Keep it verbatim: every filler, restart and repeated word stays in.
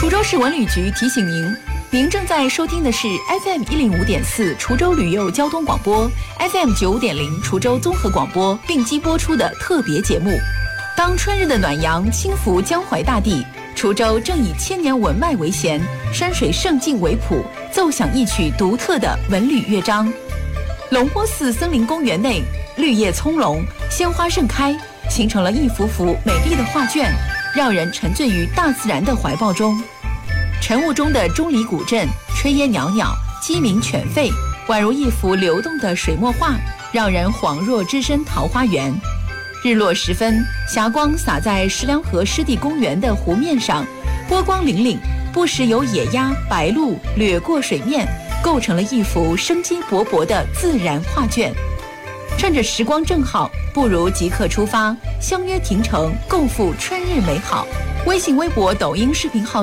滁州市文旅局提醒您，您正在收听的是 F M 一零五点四滁州旅游交通广播 ，F M 九五点零滁州综合广播并机播出的特别节目。当春日的暖阳轻拂江淮大地，滁州正以千年文脉为弦，山水胜境为谱，奏响一曲独特的文旅乐章。龙坡寺森林公园内，绿叶葱茏，鲜花盛开，形成了一幅幅美丽的画卷，让人沉醉于大自然的怀抱中。晨雾中的钟离古镇，炊烟袅袅，鸡鸣犬吠，宛如一幅流动的水墨画，让人恍若置身桃花源。日落时分，霞光洒在石梁河湿地公园的湖面上，波光粼粼，不时有野鸭、白鹭掠过水面，构成了一幅生机勃勃的自然画卷。趁着时光正好，不如即刻出发，相约停乘，共赴春日美好。微信、微博、抖音视频号